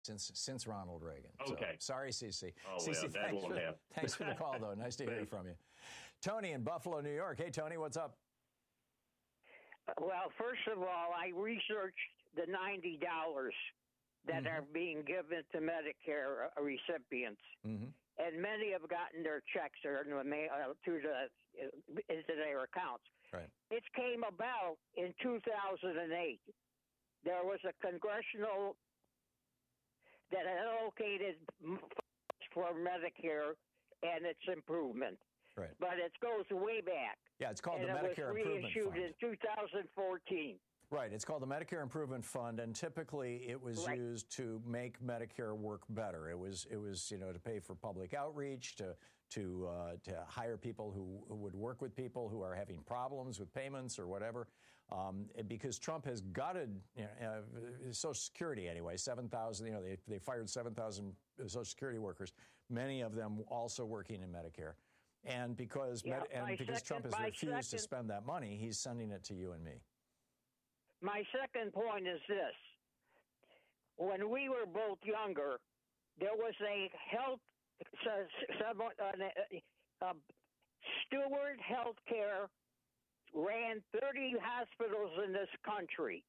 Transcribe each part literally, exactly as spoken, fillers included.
Since since Ronald Reagan. Okay. So, sorry, Cece. Oh, Cece, well, that thanks, won't for, happen. thanks for the call, though. Nice to hear from you. Tony in Buffalo, New York. Hey, Tony, what's up? Well, first of all, I researched the ninety dollars that mm-hmm. are being given to Medicare recipients, mm-hmm. and many have gotten their checks or in the mail, uh, to the into their accounts. Right. It came about in two thousand eight. There was a congressional that allocated for Medicare and its improvement. Right. But it goes way back. Yeah, it's called and the it Medicare was Improvement reissued Fund. in two thousand fourteen. Right. It's called the Medicare Improvement Fund, and typically it was right. used to make Medicare work better. It was, it was, you know, to pay for public outreach, to to uh, to hire people who, who would work with people who are having problems with payments or whatever. Um, because Trump has gutted, you know, uh, Social Security anyway. Seven thousand. You know, they they fired seven thousand Social Security workers. Many of them also working in Medicare. And because yeah, Med- and because second, Trump has refused second, to spend that money, he's sending it to you and me. My second point is this. When we were both younger, there was a health, uh, uh, Steward Healthcare ran thirty hospitals in this country.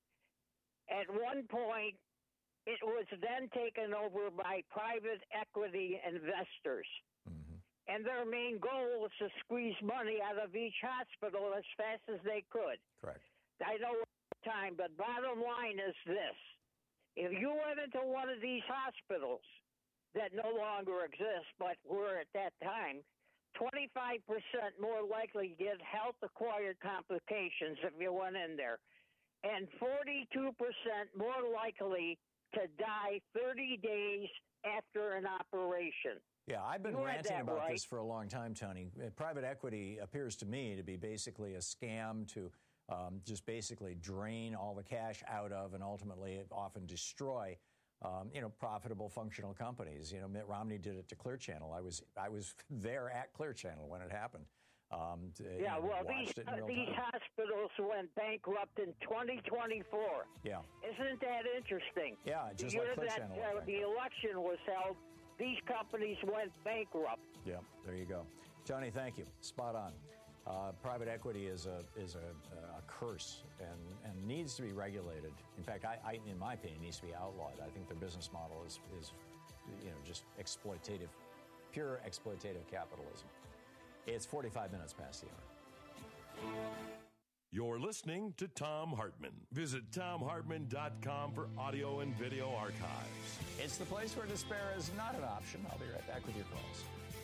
At one point, it was then taken over by private equity investors. Mm-hmm. And their main goal was to squeeze money out of each hospital as fast as they could. Correct. I know time, but bottom line is this. If you went into one of these hospitals that no longer exist, but were at that time, twenty-five percent more likely to get health-acquired complications if you went in there, and forty-two percent more likely to die thirty days after an operation. Yeah, I've been you ranting about right. this for a long time, Tony. Private equity appears to me to be basically a scam to um, just basically drain all the cash out of and ultimately often destroy, um, you know, profitable, functional companies. You know, Mitt Romney did it to Clear Channel. I was I was there at Clear Channel when it happened. Um, to, yeah, you know, well, these, uh, these hospitals went bankrupt in twenty twenty-four. Yeah. Isn't that interesting? Yeah, just the like year Clear that Channel. uh, the election was held, these companies went bankrupt. Yeah, there you go. Tony, thank you. Spot on. Uh, private equity is a is a, a curse and, and needs to be regulated. In fact, I, I, in my opinion, needs to be outlawed. I think their business model is, is, you know, just exploitative, pure exploitative capitalism. It's forty-five minutes past the hour. You're listening to Thom Hartmann. Visit Thom Hartmann dot com for audio and video archives. It's the place where despair is not an option. I'll be right back with your calls.